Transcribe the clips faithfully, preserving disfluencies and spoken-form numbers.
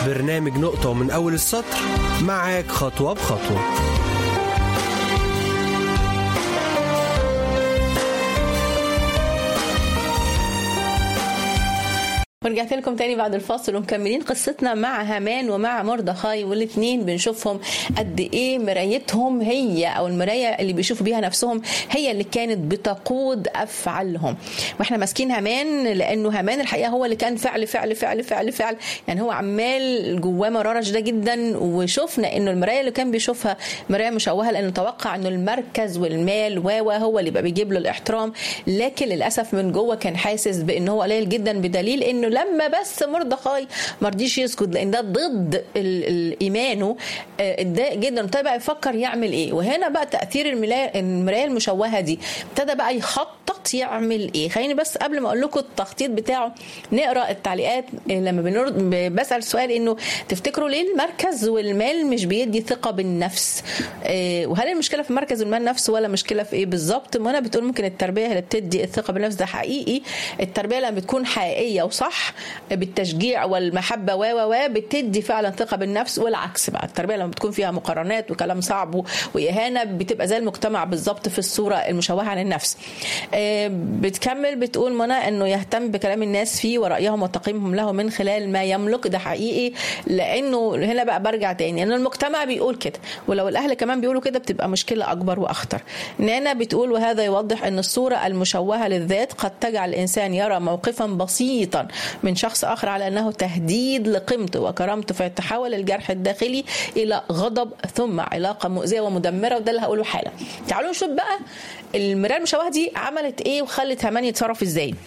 برنامج نقطة ومن أول السطر معاك خطوة بخطوة. ورجعت لكم تاني بعد الفاصل ومكملين قصتنا مع هامان ومع مردخاي، والاثنين بنشوفهم قد ايه مرايتهم هي او المرايه اللي بيشوفوا بيها نفسهم هي اللي كانت بتقود افعالهم. واحنا ماسكين هامان لانه هامان الحقيقه هو اللي كان فعل فعل فعل فعل فعل يعني هو عمال جواه مراره شديده جدا. وشفنا انه المرايه اللي كان بيشوفها مرايه مشوهه لانه توقع انه المركز والمال و هو اللي بقى بيجيب له الاحترام، لكن للاسف من جوه كان حاسس بانه هو قليل جدا، بدليل انه لما بس مردخاي ما رضيش يسكت لان ده ضد الايمانه اتضايق جدا، ابتدى بقى يفكر يعمل ايه. وهنا بقى تاثير المرايه المشوهه دي، ابتدى بقى يخطط يعمل ايه. خليني بس قبل ما اقول لكم التخطيط بتاعه نقرا التعليقات. لما بسال سؤال انه تفتكروا ليه المركز والمال مش بيدي ثقه بالنفس، وهل المشكله في المركز والمال نفسه ولا مشكله في ايه بالظبط؟ منى بتقول ممكن التربيه اللي بتدي الثقه بالنفس. ده حقيقي، التربيه لما بتكون حقيقيه وصح بالتشجيع والمحبه و و بتدي فعلا ثقه بالنفس، والعكس بقى التربيه لما بتكون فيها مقارنات وكلام صعب واهانه بتبقى زي المجتمع بالظبط في الصوره المشوهه عن النفس. بتكمل بتقول منى انه يهتم بكلام الناس فيه ورايهم وتقييمهم له من خلال ما يملك. ده حقيقي، لانه هنا بقى برجع تاني ان المجتمع بيقول كده، ولو الاهل كمان بيقولوا كده بتبقى مشكله اكبر واخطر. نانا بتقول وهذا يوضح ان الصوره المشوهه للذات قد تجعل الانسان يرى موقفا بسيطا من شخص آخر على أنه تهديد لقيمته وكرامته، فيتحول الجرح الداخلي إلى غضب ثم علاقة مؤذية ومدمرة. وده اللي هقوله حالا. تعالوا نشوف بقى المراية المشوهة دي عملت إيه وخلت هامان يتصرف إزاي.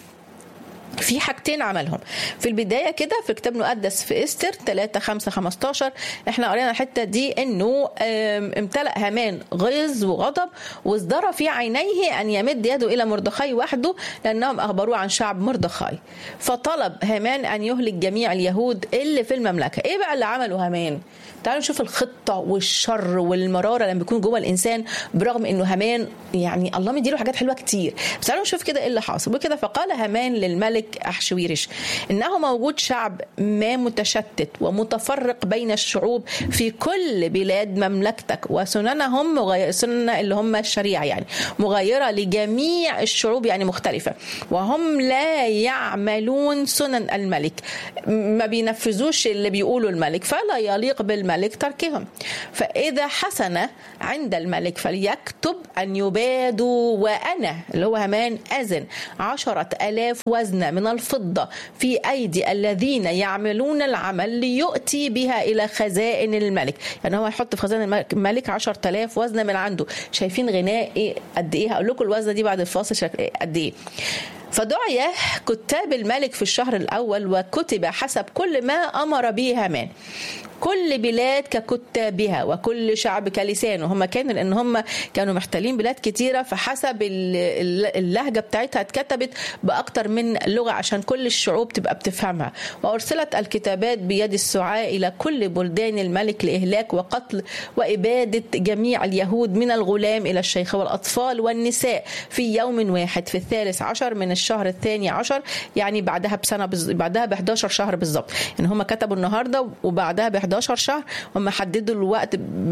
في حاجتين عملهم في البداية كده في كتاب مقدس في إستر ثلاثة خمسة خمستاشر. احنا قرينا الحتة دي انه امتلأ هامان غيظ وغضب وازدرى في عينيه ان يمد يده الى مردخاي وحده لانهم اخبروه عن شعب مردخاي، فطلب هامان ان يهلك جميع اليهود اللي في المملكة. ايه بقى اللي عمله هامان؟ تعالوا نشوف الخطة والشر والمرارة لما بيكون جوه الانسان، برغم انه هامان يعني الله مديله حاجات حلوة كتير. بس تعالوا نشوف كده ايه اللي حاصل. وكده فقال هامان للملك أحشويرش إنه موجود شعب ما متشتت ومتفرق بين الشعوب في كل بلاد مملكتك، وسننهم مغيرة، سنن اللي هم الشريعة يعني مغيرة لجميع الشعوب يعني مختلفة، وهم لا يعملون سنن الملك، ما بينفذوش اللي بيقولوا الملك، فلا يليق بالملك تركهم. فإذا حسن عند الملك فليكتب أن يبادوا، وأنا اللي هو هامان أذن عشرة ألاف وزنة من الفضة في أيدي الذين يعملون العمل ليؤتي بها إلى خزائن الملك. يعني هو يحط في خزائن الملك عشرة آلاف وزنة من عنده. شايفين غناء إيه قد إيه؟ هقول لكم الوزنة دي بعد الفاصل قد إيه. فدعي كتاب الملك في الشهر الأول وكتب حسب كل ما أمر به هامان، كل بلاد ككتابها وكل شعب كلسانه. هم كانوا لأن هم كانوا محتلين بلاد كتيرة، فحسب اللهجة بتاعتها اتكتبت بأكتر من لغة عشان كل الشعوب تبقى بتفهمها. وأرسلت الكتابات بيد السعاة إلى كل بلدان الملك لإهلاك وقتل وإبادة جميع اليهود من الغلام إلى الشيخ والأطفال والنساء في يوم واحد في الثالث عشر من الشهر الثاني عشر، يعني بعدها بسنة بز... بعدها ب إحدى عشر شهر بالظبط. يعني هم كتبوا النهاردة وبعدها ب إحدى عشر شهر، هم حددوا الوقت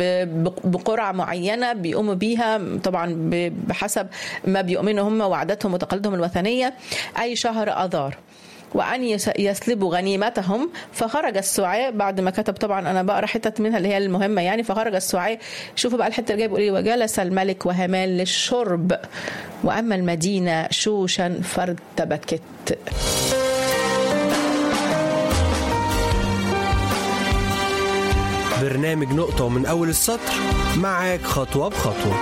بقرعة معينة بيقوموا بيها طبعا بحسب ما بيؤمنوا هم وعاداتهم وتقاليدهم الوثنية، أي شهر أذار، وأن يسلبوا غنيمتهم. فخرج السعاة بعد ما كتب، طبعا أنا بقرأ حتة منها اللي هي المهمة يعني. فخرج السعاة، شوفوا بقى الحتة اللي جاي بيقول إيه: وجلس الملك وهامان للشرب، وأما المدينة شوشا فارتبكت. برنامج نقطة ومن أول السطر معاك خطوة بخطوة.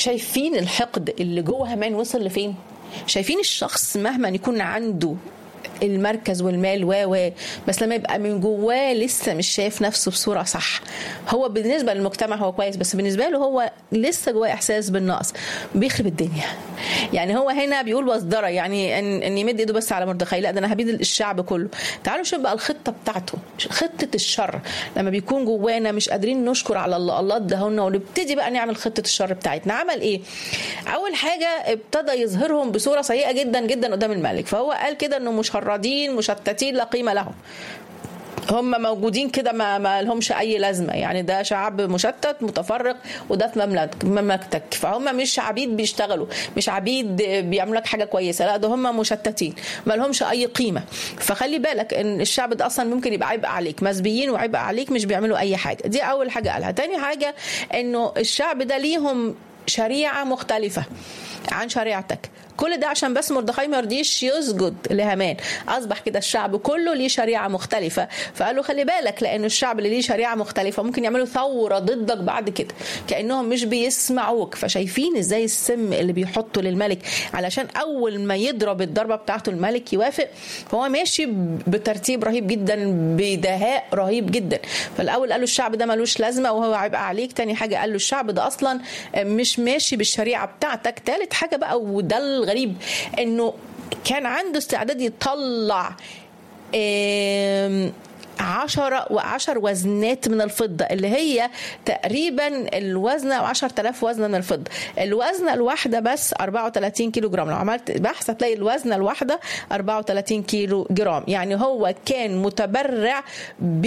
شايفين الحقد اللي جوه هامان وصل لفين؟ شايفين الشخص مهما يكون عنده المركز والمال و و بس لما يبقى من جواه لسه مش شايف نفسه بصورة صح. هو بالنسبة للمجتمع هو كويس، بس بالنسبة له هو لسه جواه إحساس بالنقص، بيخرب الدنيا. يعني هو هنا بيقول وصدرة، يعني ان, إن يمد ايده بس على مردخاي، لا ده انا هبيد الشعب كله. تعالوا شوف بقى الخطة بتاعته، خطة الشر لما بيكون جوانا مش قادرين نشكر على الله الله اداهولنا، ونبتدي بقى نعمل خطة الشر بتاعتنا. عمل ايه؟ اول حاجة ابتدى يظهرهم بصورة سيئة جدا جدا قدام الملك. فهو قال كده انه مشردين مشتتين لا قيمة لهم، هم موجودين كده ما, ما لهمش اي لازمه. يعني ده شعب مشتت متفرق وده في مملكتك، فهم مش عبيد بيشتغلوا، مش عبيد بيعملوا لك حاجه كويسه، لا ده هم مشتتين ما لهمش اي قيمه. فخلي بالك ان الشعب ده اصلا ممكن يبقى عبء عليك، مسبيين وعبء عليك، مش بيعملوا اي حاجه. دي اول حاجه قالها. تاني حاجه انه الشعب ده ليهم شريعه مختلفه عن شريعتك. كل ده عشان بس مردخاي ما يرضيش يسجد لهامان. اصبح كده الشعب كله ليه شريعه مختلفه، فقالوا خلي بالك لان الشعب اللي ليه شريعه مختلفه ممكن يعملوا ثوره ضدك بعد كده، كانهم مش بيسمعوك. فشايفين ازاي السم اللي بيحطه للملك علشان اول ما يضرب الضربه بتاعته الملك يوافق. فهو ماشي بترتيب رهيب جدا، بدهاء رهيب جدا. فالاول قالوا الشعب ده ملوش لازمه وهو عبء عليك. تاني حاجه قالوا الشعب ده اصلا مش ماشي بالشريعه بتاعتك. تالت حاجه بقى وده الغريب انه كان عنده استعداد يطلع عشرة وعشر وزنات من الفضة، اللي هي تقريبا الوزنة وعشر تلاف وزنة من الفضة. الوزنة الواحدة بس أربعة وثلاثين كيلو جرام. لو عملت بحث هتلاقي الوزنة الواحدة أربعة وثلاثين كيلو جرام. يعني هو كان متبرع ب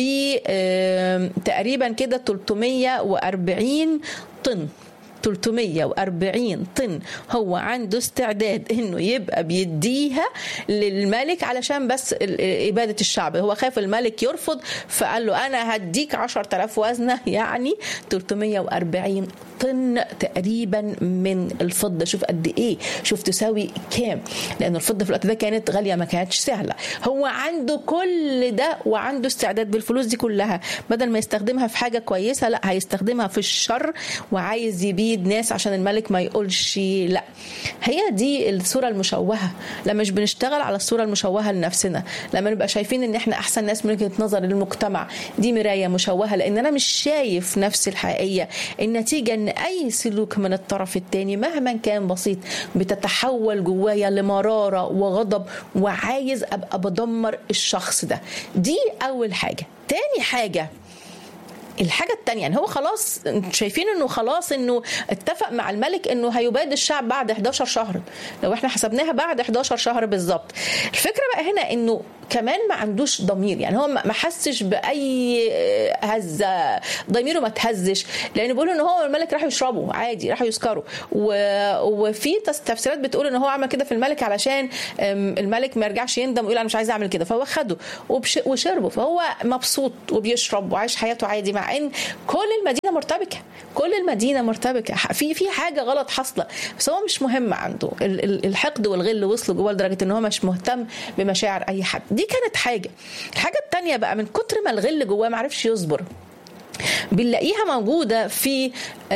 تقريبا كده ثلاثمية وأربعين طن. ثلاثمية وأربعين طن هو عنده استعداد انه يبقى بيديها للملك علشان بس إبادة الشعب. هو خاف الملك يرفض فقال له انا هديك عشرة آلاف وزنة، يعني ثلاثمية وأربعين طن تقريبا من الفضة. شوف قد ايه، شوف تساوي كام، لان الفضة في الوقت ده كانت غالية ما كانتش سهلة. هو عنده كل ده وعنده استعداد بالفلوس دي كلها بدل ما يستخدمها في حاجة كويسة، لا هيستخدمها في الشر وعايز يبيد ناس عشان الملك ما يقولش لا. هي دي الصورة المشوهة. لما مش بنشتغل على الصورة المشوهة لنفسنا، لما نبقى شايفين ان احنا احسن ناس من وجهة نظر للمجتمع، دي مراية مشوهة، لان انا مش شايف نفسي الحقيقية. النتيجة ان اي سلوك من الطرف الثاني مهما كان بسيط بتتحول جوايا لمرارة وغضب، وعايز ابقى بدمر الشخص ده. دي اول حاجة. تاني حاجة، الحاجة التانية، يعني هو خلاص شايفين انه خلاص انه اتفق مع الملك انه هيباد الشعب بعد إحدى عشر شهر. لو احنا حسبناها بعد إحدى عشر شهر بالظبط. الفكرة بقى هنا انه كمان ما عندوش ضمير. يعني هو ما حسش باي هزه، ضميره ما تهزش، لان بيقولوا ان هو الملك راح يشربوا عادي، راح يسكروا. وفي تفسيرات بتقول ان هو عمل كده في الملك علشان الملك ما يرجعش يندم ويقول انا مش عايز اعمل كده، فهو خده وشربه. فهو مبسوط وبيشرب وعايش حياته عادي، مع ان كل المدينه مرتبكه، كل المدينه مرتبكه، في في حاجه غلط حاصله. بس هو مش مهم عنده، الحقد والغل وصلوا جوه لدرجه ان هو مش مهتم بمشاعر اي حد. دي كانت حاجة. الحاجة التانية بقى، من كتر ما الغل جواه معرفش يصبر. بنلاقيها موجودة في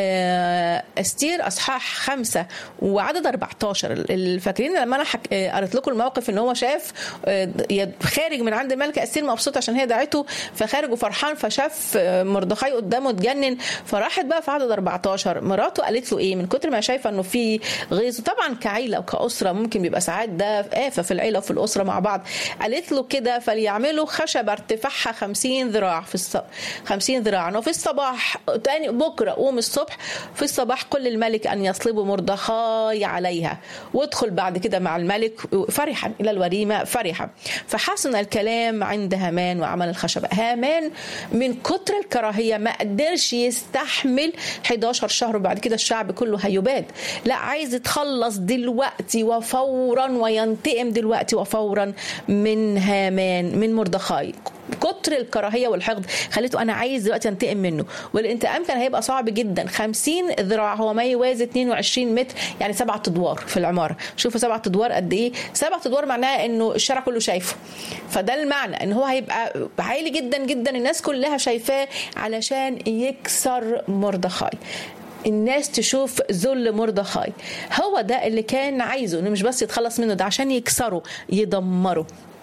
استير أصحاح خمسة وعدد أربعتاشر. الفاكرين لما أنا حك... قرأت لكم الموقف إن هو شاف خارج من عند الملكة استير مبسوط عشان هي دعته، فخارج وفرحان، فشاف مردخاي قدامه اتجنن. فراحت بقى في عدد أربعتاشر مراته قالت له إيه، من كتر ما شايفة إنه في غيظ، طبعا كعيلة وكأسرة ممكن بيبقى ساعات ده آفة في العيلة وفي الأسرة مع بعض، قالت له كده فليعملوا خشبة ارتفاعها خمسين ذراع في الص... خمسين ذراع، وفي الصباح تاني بكرة قوم الصبح في الصباح كل الملك أن يصلبوا مردخاي عليها، وادخل بعد كده مع الملك فرحا إلى الوريمة فرحا. فحسن الكلام عند هامان وعمل الخشبة. هامان من كتر الكراهية ما قدرش يستحمل إحدى عشر شهر وبعد كده الشعب كله هيباد، لا عايز يتخلص دلوقتي وفورا وينتقم دلوقتي وفورا من هامان من مردخاي. كتر الكراهية والحقد خليته أنا عايز دلوقتي أنتقم منه، والانتقام كان هيبقى صعب جدا. خمسين ذراع هو ما يوازي اتنين وعشرين متر، يعني سبعة أدوار في العمارة. شوفوا سبعة أدوار قد إيه، سبعة أدوار معناها إنه الشارع كله شايفه. فده المعنى إن هو هيبقى عالي جدا جدا، الناس كلها شايفاه علشان يكسر مردخاي، الناس تشوف ذل مردخاي. هو ده اللي كان عايزه، إنه مش بس يتخلص منه، ده عشان يكسره يدمره.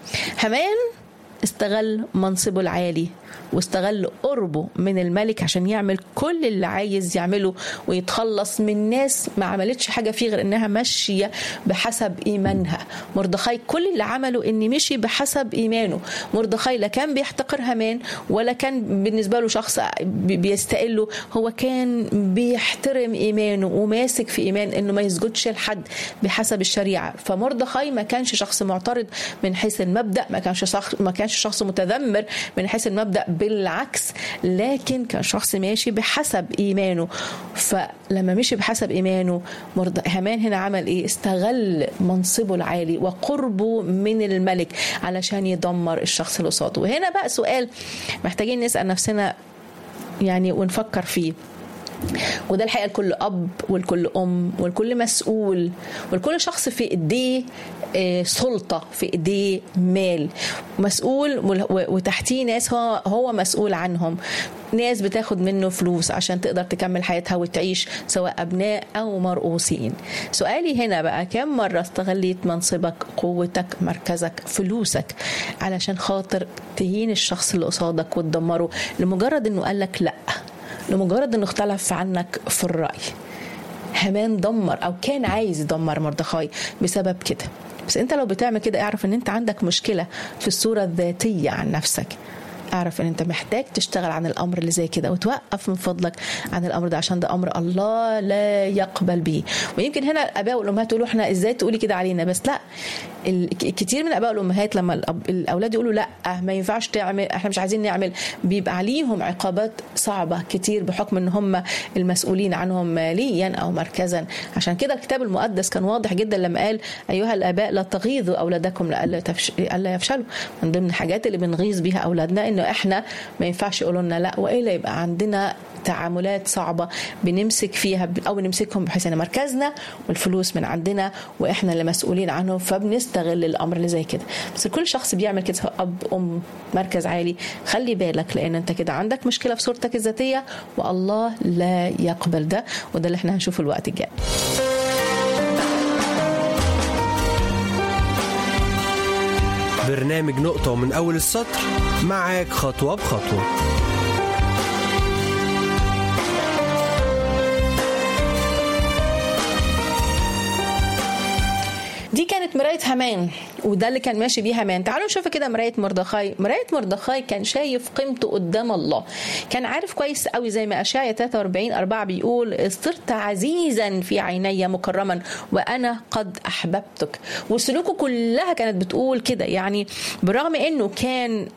هامان استغل منصبه العالي واستغل قربه من الملك عشان يعمل كل اللي عايز يعمله ويتخلص من ناس ما عملتش حاجة فيه غير انها ماشية بحسب ايمانها. مردخاي كل اللي عمله ان مشي بحسب ايمانه. مردخاي لا كان بيحتقر هامان ولا كان بالنسبة له شخص بيستقله، هو كان بيحترم ايمانه وماسك في ايمان انه ما يسجدش لحد بحسب الشريعة. فمردخاي ما كانش شخص معترض من حيث المبدأ، ما كانش شخص ما كانش شخص متذمر من حيث المبدأ، بالعكس، لكن كان شخص ماشي بحسب إيمانه. فلما مشي بحسب إيمانه هامان هنا عمل إيه؟ استغل منصبه العالي وقربه من الملك علشان يدمر الشخص اللي قصاده. وهنا بقى سؤال محتاجين نسأل نفسنا يعني ونفكر فيه، وده الحقيقة لكل أب ولكل أم ولكل مسؤول ولكل شخص في إيديه سلطة، في إيديه مال، مسؤول وتحتيه ناس هو هو مسؤول عنهم، ناس بتاخد منه فلوس عشان تقدر تكمل حياتها وتعيش، سواء أبناء أو مرؤوسين. سؤالي هنا بقى، كم مرة استغليت منصبك، قوتك، مركزك، فلوسك علشان خاطر تهين الشخص اللي قصادك وتدمره لمجرد إنه قالك لأ، لمجرد انه اختلف عنك في الرأي؟ هامان دمر او كان عايز يدمر مردخاي بسبب كده. بس انت لو بتعمل كده اعرف ان انت عندك مشكلة في الصورة الذاتية عن نفسك. اعرف ان انت محتاج تشتغل عن الامر اللي زي كده وتوقف من فضلك عن الامر ده، عشان ده امر الله لا يقبل به. ويمكن هنا الاباء والامهات يقولوا احنا ازاي تقولي كده علينا، بس لا، كتير من الاباء والامهات لما الاولاد يقولوا لا ما ينفعش تعمل، احنا مش عايزين نعمل، بيبقى عليهم عقابات صعبة كتير بحكم ان هم المسؤولين عنهم ماليا او مركزا. عشان كده الكتاب المقدس كان واضح جدا لما قال ايها الاباء لا تغيظوا اولادكم لئلا يفشلوا. من ضمن الحاجات اللي بنغيظ بيها اولادنا انه احنا ما ينفعش يقولوا لنا لا، والا يبقى عندنا تعاملات صعبة بنمسك فيها او بنمسكهم بحيث ان مركزنا والفلوس من عندنا واحنا اللي مسؤولين عنهم، فبنستغل الامر اللي زي كده. بس كل شخص بيعمل كده، اب، ام، مركز عالي، خلي بالك، لان انت كده عندك مشكلة في صورتك الذاتية والله لا يقبل ده. وده اللي احنا هنشوفه الوقت الجاي. برنامج نقطة من أول السطر معاك خطوة بخطوة. دي كانت مراية هامان وده اللي كان ماشي بيه هامان. تعالوا نشوف كده مراية مردخاي. مراية مردخاي كان شايف قيمته قدام الله، كان عارف كويس قوي زي ما أشعياء ثلاثة وأربعين أربعة بيقول صرت عزيزا في عيني مكرما وأنا قد أحببتك. وسلوكه كلها كانت بتقول كده. يعني برغم أنه كان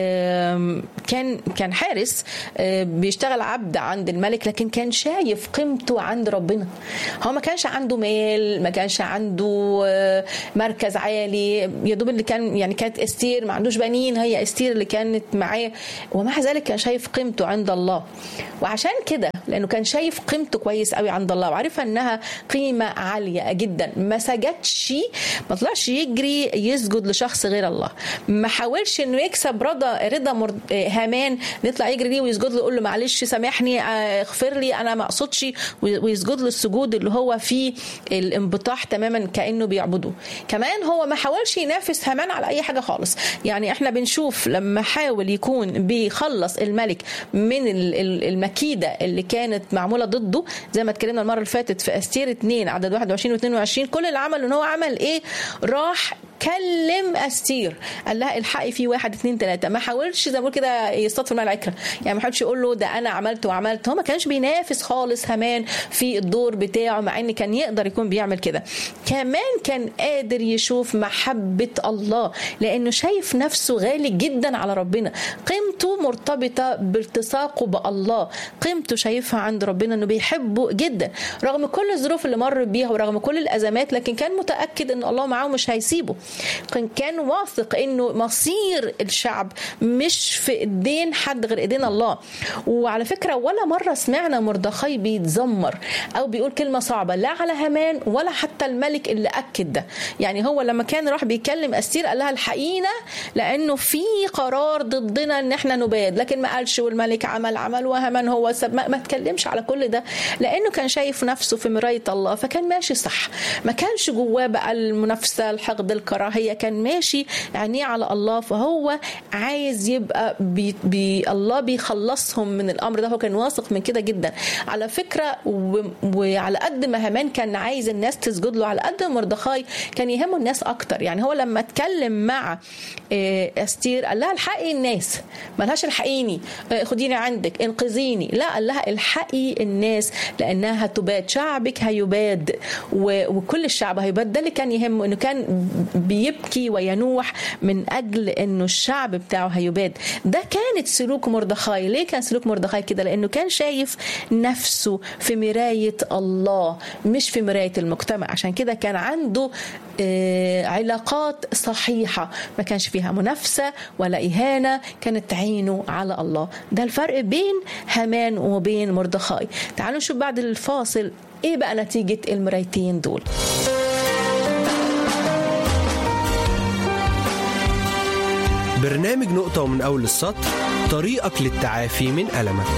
كان كان حارس بيشتغل عبد عند الملك، لكن كان شايف قيمته عند ربنا. هو ما كانش عنده مال، ما كانش عنده مركز عالي، يا دوب اللي كان يعني كانت استير ما عندوش بنين، هي استير اللي كانت معاه، ومع ذلك كان شايف قيمته عند الله. وعشان كده لانه كان شايف قيمته كويس قوي عند الله وعارفه انها قيمه عاليه جدا، ما سجدش، ما طلعش يجري يسجد لشخص غير الله، ما حاولش انه يكسب رضا رضا هامان يطلع يجري ليه ويسجد له يقول له معلش سامحني اغفر لي انا ما اقصدش، ويسجد له السجود اللي هو فيه الانبطاح تماما كانه بيعبده. كمان هو ما حاولش ينافس هامان على اي حاجه خالص. يعني احنا بنشوف لما حاول يكون بيخلص الملك من المكيده اللي كانت معموله ضده، زي ما اتكلمنا المره اللي فاتت في استير اتنين عدد واحد وعشرين واثنين وعشرين، كل اللي عمله ان هو عمل ايه؟ راح كلم استير قال لها الحقي في واحد اثنين ثلاثه. ما حاولش زي ما بقول كده يصطاد في الماء العكره، يعني ما حاولش يقول له ده انا عملت وعملت. هو ما كانش بينافس خالص هامان في الدور بتاعه، مع ان كان يقدر يكون بيعمل كده. كمان كان قادر يشوف محبه الله لانه شايف نفسه غالي جدا على ربنا، قيمته مرتبطه بالتصاقه بالله، قيمته شايفها عند ربنا انه بيحبه جدا رغم كل الظروف اللي مر بيها ورغم كل الازمات، لكن كان متاكد ان الله معاه مش هيسيبه. كان واثق انه مصير الشعب مش في ايدين حد غير ايدين الله. وعلى فكره ولا مره سمعنا مردخاي بيتذمر او بيقول كلمه صعبه لا على هامان ولا حتى الملك اللي اكد ده. يعني هو لما كان راح بيكلم استير قال لها الحقينا لانه في قرار ضدنا ان احنا نباد، لكن ما قالش والملك عمل عمل وهامان هو سب، ما, ما تكلمش على كل ده لانه كان شايف نفسه في مرايه الله، فكان ماشي صح، ما كانش جواه بقى المنافسه، الحقد، الكراهيه، كراهية، كان ماشي عينيه على الله، فهو عايز يبقى بي بي الله بيخلصهم من الأمر ده. هو كان واثق من كده جدا على فكرة. وعلى قد ما هامان كان عايز الناس تسجد له، على قد مردخاي كان يهمه الناس أكتر. يعني هو لما اتكلم مع أستير قال لها الحقي الناس، ملهاش الحقيني خديني عندك انقذيني، لا، قال لها الحقي الناس لأنها هتباد، شعبك هيباد وكل الشعب هيباد. ده اللي كان يهمه، انه كان بيبكي وينوح من اجل انه الشعب بتاعه هيباد. ده كانت سلوك مردخاي. ليه كان سلوك مردخاي كده؟ لانه كان شايف نفسه في مراية الله مش في مراية المجتمع. عشان كده كان عنده علاقات صحيحة ما كانش فيها منافسة ولا إهانة، كانت عينه على الله. ده الفرق بين هامان وبين مردخاي. تعالوا نشوف بعد الفاصل ايه بقى نتيجة المرايتين دول. برنامج نقطة ومن أول السطر، طريقك للتعافي من ألمك.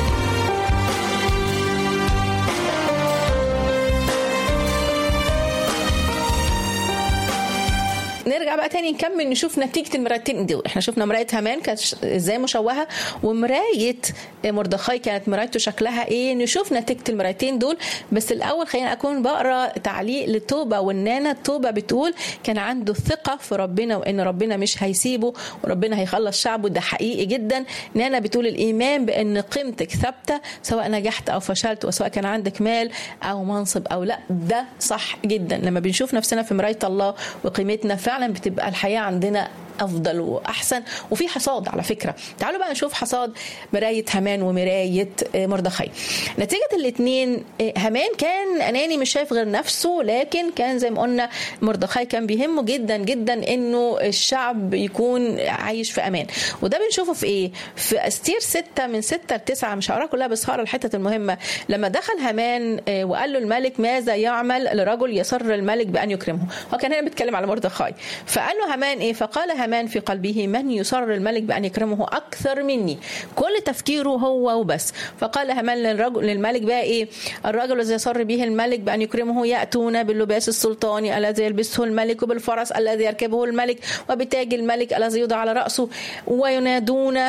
نرجع بقى تاني نكمل نشوف نتيجة المرايتين دول. احنا شفنا مراية هامان كانت ازاي مشوهة، ومراية مردخاي كانت مرايته شكلها ايه. نشوف نتيجة المرايتين دول. بس الاول خلينا اكون بقرا تعليق لتوبة والنانا. توبة بتقول كان عنده ثقة في ربنا وان ربنا مش هيسيبه وربنا هيخلص شعبه. ده حقيقي جدا. نانا بتقول الايمان بان قيمتك ثابتة سواء نجحت او فشلت، وسواء كان عندك مال او منصب او لا. ده صح جدا. لما بنشوف نفسنا في مراية الله وقيمتنا فعلا بتبقى الحياة عندنا أفضل وأحسن، وفي حصاد على فكرة. تعالوا بقى نشوف حصاد مراية هامان ومراية مردخاي. نتيجة الاثنين، هامان كان أناني مش شايف غير نفسه، لكن كان زي ما قلنا مردخاي كان بيهمه جدا جدا إنه الشعب يكون عايش في أمان. وده بنشوفه في إيه؟ في أستير ستة من ستة لتسعة. مش هقرأ كلها بس هقرأ الحتة المهمة. لما دخل هامان وقال له الملك ماذا يعمل لرجل يسر الملك بأن يكرمه. هو كان هنا بيتكلم على مردخاي. فقال له هامان إيه؟ فقال هامان في قلبه من يسر الملك بأن يكرمه أكثر مني. كل تفكيره هو وبس. فقال هامان للرجل للملك بقى إيه؟ الرجل الذي يسر به الملك بأن يكرمه يأتون باللباس السلطاني الذي يلبسه الملك، وبالفرس الذي يركبه الملك، وبتاج الملك الذي يوضع على رأسه، وينادون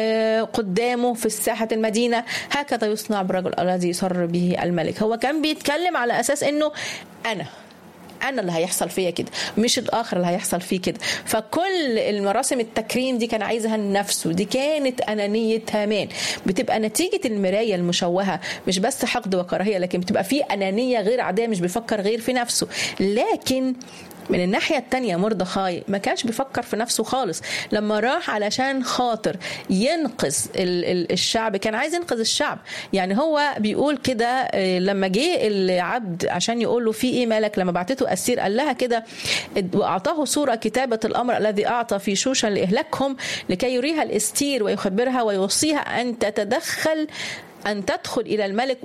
قدامه في الساحة المدينة هكذا يصنع بالرجل الذي يسر به الملك. هو كان بيتكلم على أساس إنه أنا أنا اللي هيحصل فيا كده، مش الآخر اللي هيحصل فيه كده. فكل المراسم التكريم دي كان عايزها لنفسه. دي كانت أنانية هامان. بتبقى نتيجة المراية المشوهة مش بس حقد وكراهية، لكن بتبقى فيه أنانية غير عادية، مش بيفكر غير في نفسه. لكن من الناحية التانية مردخاي ما كانش بيفكر في نفسه خالص. لما راح علشان خاطر ينقذ الشعب، كان عايز ينقذ الشعب. يعني هو بيقول كده لما جه العبد عشان يقول له في ايه مالك، لما بعتته أستير قال لها كده وأعطاه صورة كتابة الأمر الذي أعطى في شوشن لإهلاكهم لكي يريها الأستير ويخبرها ويوصيها أن تتدخل أن تدخل إلى الملك